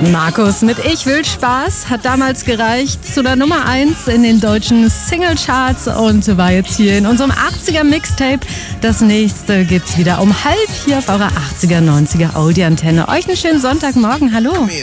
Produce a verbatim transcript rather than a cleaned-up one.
Markus mit Ich will Spaß hat damals gereicht zu der Nummer eins in den deutschen Singlecharts und war jetzt hier in unserem achtziger Mixtape. Das nächste gibt's wieder um halb hier auf eurer achtziger, neunziger Audi-Antenne. Euch einen schönen Sonntagmorgen. Hallo.